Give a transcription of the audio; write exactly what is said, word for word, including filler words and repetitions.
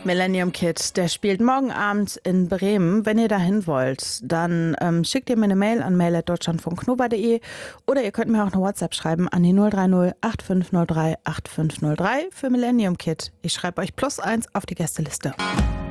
Millennium Kid, der spielt morgen Abend in Bremen. Wenn ihr dahin wollt, dann ähm, schickt ihr mir eine Mail an mail at deutschlandfunknova punkt de oder ihr könnt mir auch eine WhatsApp schreiben an die null drei null acht fünf null drei acht fünf null drei für Millennium Kid. Ich schreibe euch plus eins auf die Gästeliste.